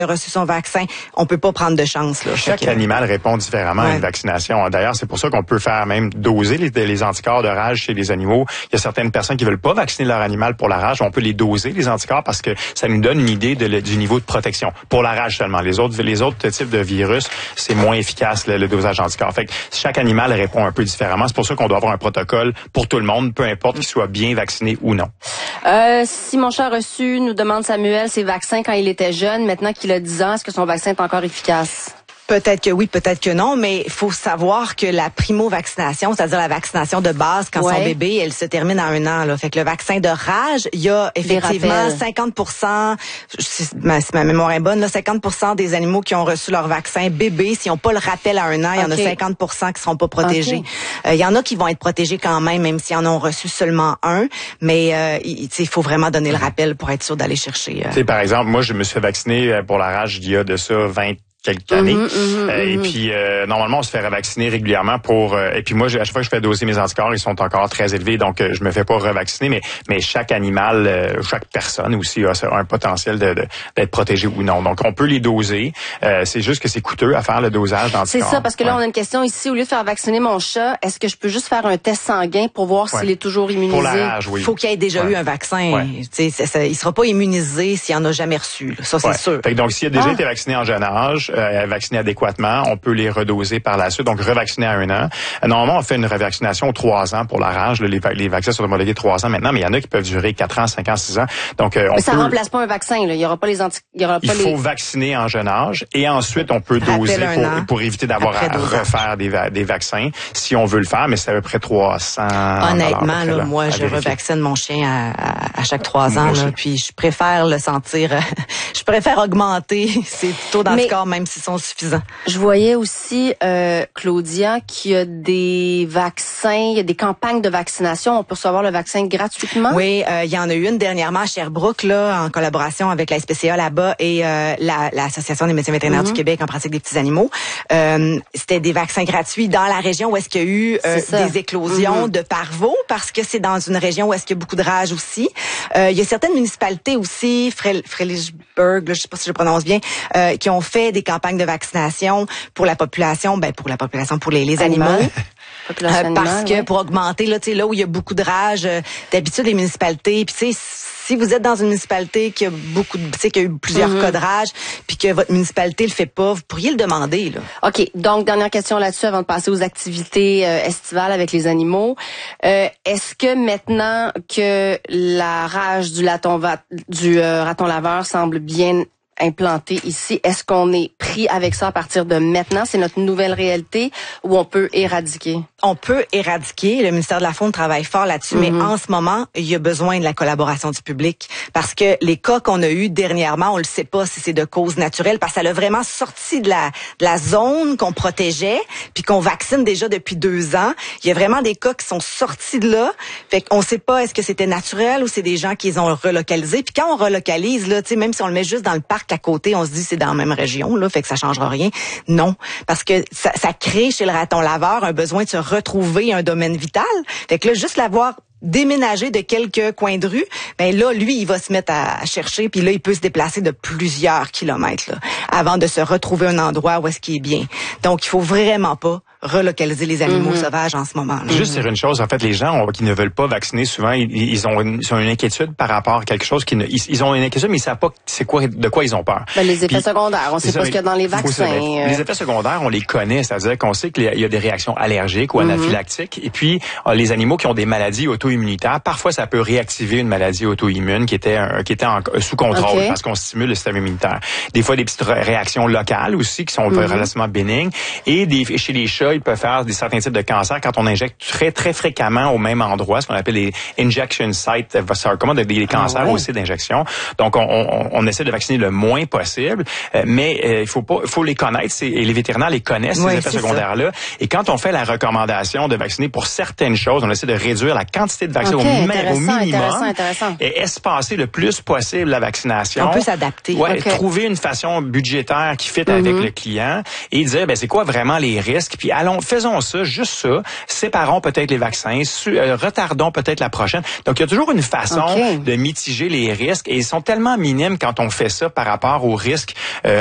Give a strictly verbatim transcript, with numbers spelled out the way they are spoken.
a reçu son vaccin, on peut pas prendre de chance. Là. Chaque que... animal répond différemment ouais. à une vaccination. D'ailleurs, c'est pour ça qu'on peut faire même doser les, les anticorps de rage chez les animaux. Il y a certaines personnes qui veulent pas vacciner leur animal pour la rage. On peut les doser, les anticorps, parce que ça nous donne une idée de, du niveau de protection. Pour la rage seulement. Les autres, les autres types de virus, c'est moins efficace le, le dosage d'anticorps. Fait que chaque animal répond un peu différemment. C'est pour ça qu'on doit avoir un protocole pour tout le monde, peu importe qu'il soit bien vacciné ou non. Euh, si mon chat reçu, nous demande Samuel, ses vaccins quand il était jeune, maintenant qu'il a dix ans, est-ce que son vaccin est encore efficace? Peut-être que oui, peut-être que non, mais il faut savoir que la primo-vaccination, c'est-à-dire la vaccination de base quand ouais. son bébé, elle se termine à un an. Là. Fait que le vaccin de rage, il y a effectivement cinquante pour cent, si ma, si ma mémoire est bonne, là, cinquante pour cent des animaux qui ont reçu leur vaccin bébé, s'ils n'ont pas le rappel à un an, il y en okay. a cinquante pour cent qui seront pas protégés. Okay. Euh, il y en a qui vont être protégés quand même, même s'ils en ont reçu seulement un, mais euh, il, il faut vraiment donner le rappel pour être sûr d'aller chercher. Euh... Par exemple, moi, je me suis fait vacciner pour la rage il y a de ça vingt quelques années. Mm-hmm, mm-hmm, euh, et puis, euh, normalement, on se fait revacciner régulièrement pour... Euh, et puis moi, à chaque fois que je fais doser mes anticorps, ils sont encore très élevés, donc euh, je me fais pas revacciner, mais mais chaque animal, euh, chaque personne aussi a un potentiel de, de, d'être protégé ou non. Donc, on peut les doser. Euh, c'est juste que c'est coûteux à faire le dosage d'anticorps. C'est ça, parce que là, ouais. on a une question ici. Au lieu de faire vacciner mon chat, est-ce que je peux juste faire un test sanguin pour voir ouais. s'il est toujours immunisé? Pour la rage, oui. Il faut qu'il ait déjà ouais. eu un vaccin. Ouais. Ça, ça, il sera pas immunisé s'il en a jamais reçu. Là. Ça, c'est ouais. sûr. Fait que donc, s'il a déjà ah. été vacciné en jeune âge, euh, vacciné à adéquatement, on peut les redoser par la suite, donc revacciner à un an. Normalement, on fait une revaccination aux trois ans pour la rage. Là, les, les vaccins sont homologués trois ans maintenant, mais il y en a qui peuvent durer quatre ans, cinq ans, six ans. Donc, euh, on mais ça peut... remplace pas un vaccin. Là. Il y aura pas les anti... Il y aura pas il les... faut vacciner en jeune âge et ensuite on peut doser pour, pour éviter d'avoir à refaire des, va- des vaccins si on veut le faire, mais c'est à peu près trois cents. Honnêtement, là, là, moi, je vérifier. revaccine mon chien à, à, à chaque trois ans, là, puis je préfère le sentir. je préfère augmenter ces taux d'anticorps, même s'ils sont suffisants. Je voyais aussi, euh, Claudia, qu'il y a des vaccins, il y a des campagnes de vaccination. On peut recevoir le vaccin gratuitement? Oui, euh, il y en a eu une dernièrement à Sherbrooke, là, en collaboration avec la S P C A là-bas et euh, la, l'Association des médecins vétérinaires mm-hmm. du Québec en pratique des petits animaux. Euh, c'était des vaccins gratuits dans la région où est-ce qu'il y a eu euh, des éclosions mm-hmm. de parvo, parce que c'est dans une région où est-ce qu'il y a beaucoup de rage aussi. Euh, il y a certaines municipalités aussi, Frelichburg, là, je sais pas si je prononce bien, euh, qui ont fait des campagnes de vaccination pour la population, ben pour la population, pour les, les animaux. Euh, parce animale, que ouais. pour augmenter, là, tu sais, là où il y a beaucoup de rage, euh, d'habitude les municipalités, puis tu sais, si vous êtes dans une municipalité qui a beaucoup de, tu sais, qui a eu plusieurs mm-hmm. cas de rage, puis que votre municipalité le fait pas, vous pourriez le demander, là. OK. Donc, dernière question là-dessus avant de passer aux activités euh, estivales avec les animaux. Euh, est-ce que maintenant que la rage du laton, va- du euh, raton laveur semble bien implanté ici, est-ce qu'on est pris avec ça à partir de maintenant? C'est notre nouvelle réalité ou on peut éradiquer? On peut éradiquer. Le ministère de la Faune travaille fort là-dessus, mm-hmm. mais en ce moment, il y a besoin de la collaboration du public parce que les cas qu'on a eus dernièrement, on le sait pas si c'est de cause naturelle parce que ça l'a vraiment sorti de la, de la zone qu'on protégeait puis qu'on vaccine déjà depuis deux ans. Il y a vraiment des cas qui sont sortis de là. Fait qu'on sait pas est-ce que c'était naturel ou c'est des gens qui les ont relocalisés. Puis quand on relocalise, là, tu sais, même si on le met juste dans le parc à côté, on se dit c'est dans la même région, là, fait que ça changera rien. Non, parce que ça, ça crée chez le raton laveur un besoin de se retrouver un domaine vital. Fait que là, juste l'avoir déménagé de quelques coins de rue, ben là, lui, il va se mettre à chercher, puis là, il peut se déplacer de plusieurs kilomètres là, avant de se retrouver un endroit où est-ce qu'il est bien. Donc, il faut vraiment pas relocaliser les animaux mm-hmm. sauvages en ce moment. Là. Juste dire une chose, en fait, les gens qui ne veulent pas vacciner, souvent, ils, ils, ont, une, ils ont une inquiétude par rapport à quelque chose qui ne, ils, ils ont une inquiétude, mais ils savent pas c'est quoi, de quoi ils ont peur. Ben, les effets Puis, secondaires, on sait pas ce qu'il y a dans les vaccins. Euh... Les effets secondaires, on les connaît, c'est-à-dire qu'on sait qu'il y a des réactions allergiques ou anaphylactiques, mm-hmm. et puis les animaux qui ont des maladies auto-immunitaires, parfois ça peut réactiver une maladie auto-immune qui était un, qui était en, sous contrôle okay. parce qu'on stimule le système immunitaire. Des fois, des petites réactions locales aussi qui sont mm-hmm. relativement bénignes, et des, chez les chats, ils peuvent faire des certains types de cancers quand on injecte très, très fréquemment au même endroit, ce qu'on appelle les injection sites sarcoma, des, des cancers ah ouais. aussi d'injection. Donc, on, on, on essaie de vacciner le moins possible, euh, mais il euh, faut pas, faut les connaître, c'est, et les vétérinaires les connaissent, oui, ces effets secondaires-là. Et quand on fait la recommandation de vacciner pour certaines choses, on essaie de réduire la quantité de vaccins okay, au, mi- au minimum intéressant, intéressant. et espacer le plus possible la vaccination. On peut s'adapter. Ouais, okay. Trouver une façon budgétaire qui fit mm-hmm. avec le client et dire, ben c'est quoi vraiment les risques, puis allons, faisons ça, juste ça. Séparons peut-être les vaccins, su, euh, retardons peut-être la prochaine. Donc, il y a toujours une façon okay. de mitiger les risques et ils sont tellement minimes quand on fait ça par rapport aux risques. Euh,